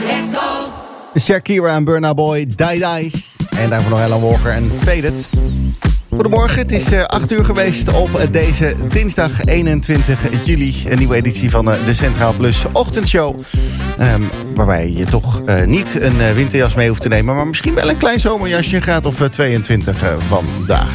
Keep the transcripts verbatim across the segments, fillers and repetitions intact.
Let's go. Shakira en Burna Boy, Die Die. En daarvoor nog Alan Walker en Faded. Goedemorgen, het is uh, acht uur geweest op deze dinsdag eenentwintig juli. Een nieuwe editie van uh, de Centraal Plus ochtendshow. Um, waarbij je toch uh, niet een uh, winterjas mee hoeft te nemen, maar misschien wel een klein zomerjasje, een graad of uh, tweeëntwintig uh, vandaag.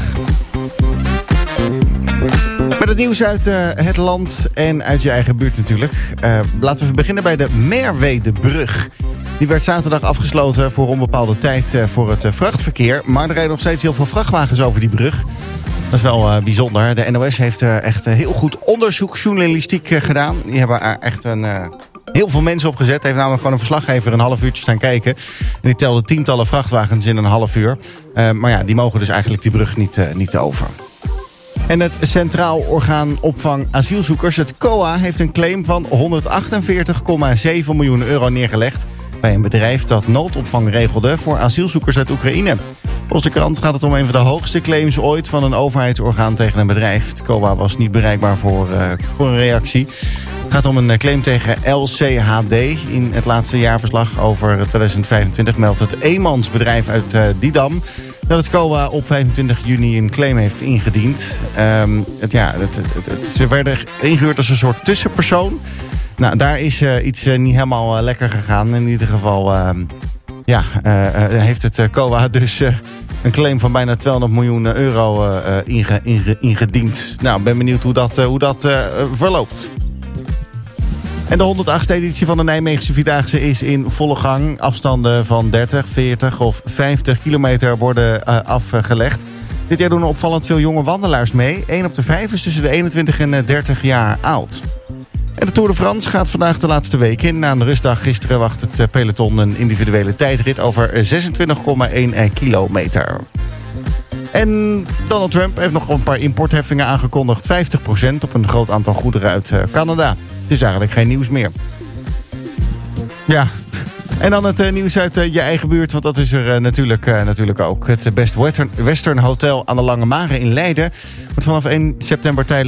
Met het nieuws uit uh, het land en uit je eigen buurt natuurlijk. Uh, laten we beginnen bij de Merwedebrug. Die werd zaterdag afgesloten voor onbepaalde tijd uh, voor het uh, vrachtverkeer. Maar er rijden nog steeds heel veel vrachtwagens over die brug. Dat is wel uh, bijzonder. De N O S heeft uh, echt uh, heel goed onderzoek, journalistiek uh, gedaan. Die hebben er echt een, uh, heel veel mensen op gezet. Heeft namelijk gewoon een verslaggever een half uurtje staan kijken. En die telde tientallen vrachtwagens in een half uur. Uh, maar ja, die mogen dus eigenlijk die brug niet, uh, niet over. En het Centraal Orgaan Opvang Asielzoekers, het C O A, heeft een claim van honderdachtenveertig komma zeven miljoen euro neergelegd bij een bedrijf dat noodopvang regelde voor asielzoekers uit Oekraïne. Volgens de krant gaat het om een van de hoogste claims ooit van een overheidsorgaan tegen een bedrijf. Het C O A was niet bereikbaar voor, uh, voor een reactie. Het gaat om een claim tegen L C H D. In het laatste jaarverslag over tweeduizend vijfentwintig meldt het eenmansbedrijf uit uh, Didam dat het C O A op vijfentwintig juni een claim heeft ingediend. Um, het, ja, het, het, het, het, ze werden ingehuurd als een soort tussenpersoon. Nou, daar is uh, iets uh, niet helemaal uh, lekker gegaan. In ieder geval uh, ja, uh, uh, heeft het uh, C O A dus uh, een claim van bijna tweehonderd miljoen euro uh, inge, inge, ingediend. Nou, ben benieuwd hoe dat, uh, hoe dat uh, verloopt. En de honderdachtste editie van de Nijmeegse Vierdaagse is in volle gang. Afstanden van dertig, veertig of vijftig kilometer worden uh, afgelegd. Dit jaar doen er opvallend veel jonge wandelaars mee. één op de vijf is tussen de eenentwintig en dertig jaar oud. En de Tour de France gaat vandaag de laatste week in. Na een rustdag gisteren wacht het peloton een individuele tijdrit over zesentwintig komma één kilometer. En Donald Trump heeft nog een paar importheffingen aangekondigd. vijftig procent op een groot aantal goederen uit Canada. Het is eigenlijk geen nieuws meer. Ja. En dan het uh, nieuws uit uh, je eigen buurt, want dat is er uh, natuurlijk, uh, natuurlijk ook. Het Best Western, Western Hotel aan de Lange Mare in Leiden wordt vanaf één september tijdelijk